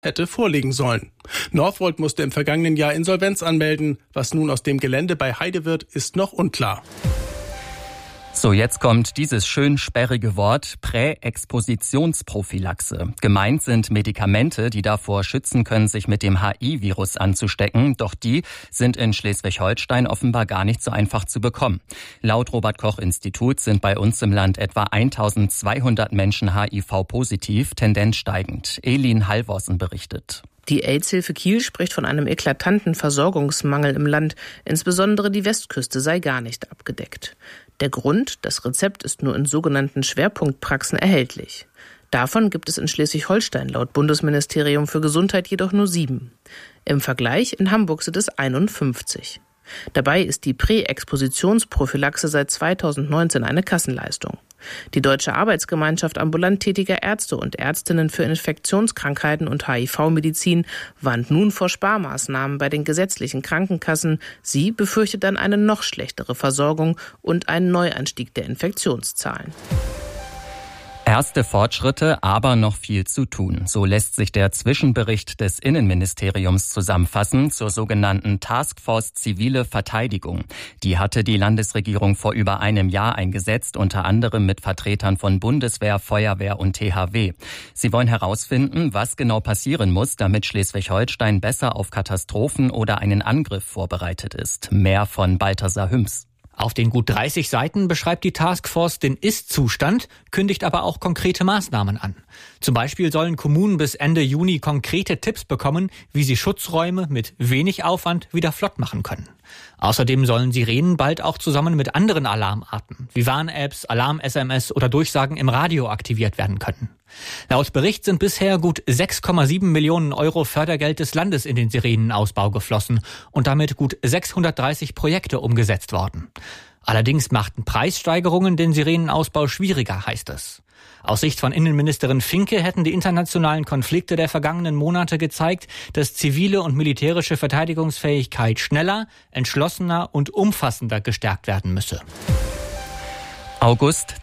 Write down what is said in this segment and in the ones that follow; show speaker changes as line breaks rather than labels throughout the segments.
hätte vorlegen sollen. Northvolt musste im vergangenen Jahr Insolvenz anmelden. Was nun aus dem Gelände bei Heide wird, ist noch unklar.
So, jetzt kommt dieses schön sperrige Wort Präexpositionsprophylaxe. Gemeint sind Medikamente, die davor schützen können, sich mit dem HI-Virus anzustecken. Doch die sind in Schleswig-Holstein offenbar gar nicht so einfach zu bekommen. Laut Robert-Koch-Institut sind bei uns im Land etwa 1200 Menschen HIV-positiv, Tendenz steigend. Elin Halvorsen berichtet.
Die AIDS-Hilfe Kiel spricht von einem eklatanten Versorgungsmangel im Land. Insbesondere die Westküste sei gar nicht abgedeckt. Der Grund, das Rezept ist nur in sogenannten Schwerpunktpraxen erhältlich. Davon gibt es in Schleswig-Holstein laut Bundesministerium für Gesundheit jedoch nur 7. Im Vergleich in Hamburg sind es 51. Dabei ist die Präexpositionsprophylaxe seit 2019 eine Kassenleistung. Die Deutsche Arbeitsgemeinschaft ambulant tätiger Ärzte und Ärztinnen für Infektionskrankheiten und HIV-Medizin warnt nun vor Sparmaßnahmen bei den gesetzlichen Krankenkassen. Sie befürchtet dann eine noch schlechtere Versorgung und einen Neuanstieg der Infektionszahlen.
Erste Fortschritte, aber noch viel zu tun. So lässt sich der Zwischenbericht des Innenministeriums zusammenfassen zur sogenannten Taskforce Zivile Verteidigung. Die hatte die Landesregierung vor über einem Jahr eingesetzt, unter anderem mit Vertretern von Bundeswehr, Feuerwehr und THW. Sie wollen herausfinden, was genau passieren muss, damit Schleswig-Holstein besser auf Katastrophen oder einen Angriff vorbereitet ist. Mehr von Balthasar Hüms.
Auf den gut 30 Seiten beschreibt die Taskforce den Ist-Zustand, kündigt aber auch konkrete Maßnahmen an. Zum Beispiel sollen Kommunen bis Ende Juni konkrete Tipps bekommen, wie sie Schutzräume mit wenig Aufwand wieder flott machen können. Außerdem sollen Sirenen bald auch zusammen mit anderen Alarmarten wie Warn-Apps, Alarm-SMS oder Durchsagen im Radio aktiviert werden können. Laut Bericht sind bisher gut 6,7 Millionen Euro Fördergeld des Landes in den Sirenenausbau geflossen und damit gut 630 Projekte umgesetzt worden. Allerdings machten Preissteigerungen den Sirenenausbau schwieriger, heißt es. Aus Sicht von Innenministerin Finke hätten die internationalen Konflikte der vergangenen Monate gezeigt, dass zivile und militärische Verteidigungsfähigkeit schneller, entschlossener und umfassender gestärkt werden müsse.
August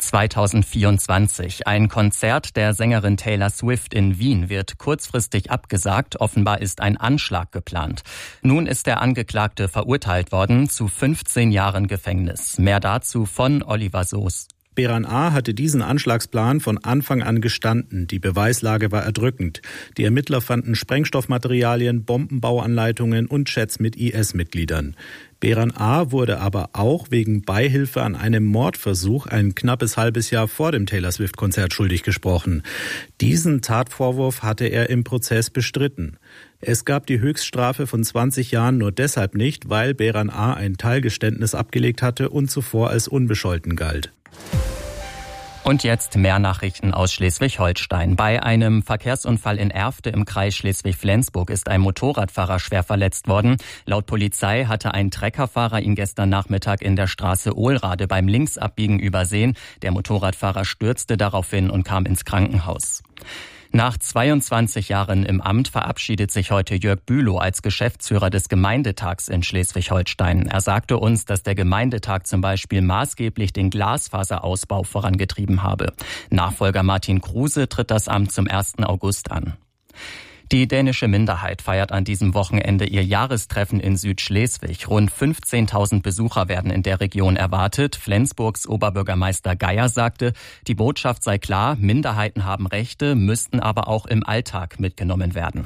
2024. Ein Konzert der Sängerin Taylor Swift in Wien wird kurzfristig abgesagt. Offenbar ist ein Anschlag geplant. Nun ist der Angeklagte verurteilt worden zu 15 Jahren Gefängnis. Mehr dazu von Oliver Soos.
Beran A. hatte diesen Anschlagsplan von Anfang an gestanden. Die Beweislage war erdrückend. Die Ermittler fanden Sprengstoffmaterialien, Bombenbauanleitungen und Chats mit IS-Mitgliedern. Beran A. wurde aber auch wegen Beihilfe an einem Mordversuch ein knappes halbes Jahr vor dem Taylor Swift-Konzert schuldig gesprochen. Diesen Tatvorwurf hatte er im Prozess bestritten. Es gab die Höchststrafe von 20 Jahren nur deshalb nicht, weil Beran A. ein Teilgeständnis abgelegt hatte und zuvor als unbescholten galt.
Und jetzt mehr Nachrichten aus Schleswig-Holstein. Bei einem Verkehrsunfall in Erfte im Kreis Schleswig-Flensburg ist ein Motorradfahrer schwer verletzt worden. Laut Polizei hatte ein Treckerfahrer ihn gestern Nachmittag in der Straße Ohlrade beim Linksabbiegen übersehen. Der Motorradfahrer stürzte daraufhin und kam ins Krankenhaus. Nach 22 Jahren im Amt verabschiedet sich heute Jörg Bülow als Geschäftsführer des Gemeindetags in Schleswig-Holstein. Er sagte uns, dass der Gemeindetag zum Beispiel maßgeblich den Glasfaserausbau vorangetrieben habe. Nachfolger Martin Kruse tritt das Amt zum 1. August an. Die dänische Minderheit feiert an diesem Wochenende ihr Jahrestreffen in Südschleswig. Rund 15.000 Besucher werden in der Region erwartet. Flensburgs Oberbürgermeister Geier sagte, die Botschaft sei klar, Minderheiten haben Rechte, müssten aber auch im Alltag mitgenommen werden.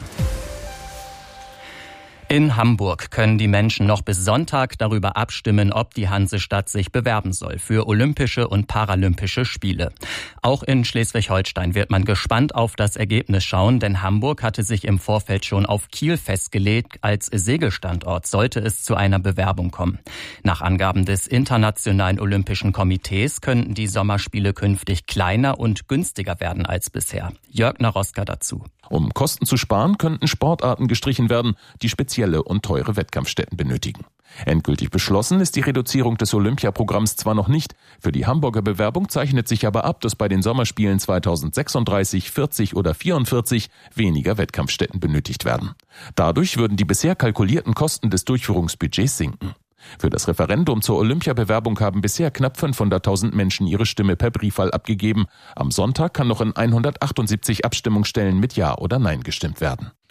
In Hamburg können die Menschen noch bis Sonntag darüber abstimmen, ob die Hansestadt sich bewerben soll für Olympische und Paralympische Spiele. Auch in Schleswig-Holstein wird man gespannt auf das Ergebnis schauen, denn Hamburg hatte sich im Vorfeld schon auf Kiel festgelegt als Segelstandort, sollte es zu einer Bewerbung kommen. Nach Angaben des Internationalen Olympischen Komitees könnten die Sommerspiele künftig kleiner und günstiger werden als bisher. Jörg Naroska dazu.
Um Kosten zu sparen, könnten Sportarten gestrichen werden, die spezielle und teure Wettkampfstätten benötigen. Endgültig beschlossen ist die Reduzierung des Olympiaprogramms zwar noch nicht. Für die Hamburger Bewerbung zeichnet sich aber ab, dass bei den Sommerspielen 2036, 40 oder 44 weniger Wettkampfstätten benötigt werden. Dadurch würden die bisher kalkulierten Kosten des Durchführungsbudgets sinken. Für das Referendum zur Olympiabewerbung haben bisher knapp 500.000 Menschen ihre Stimme per Briefwahl abgegeben. Am Sonntag kann noch in 178 Abstimmungsstellen mit Ja oder Nein gestimmt werden.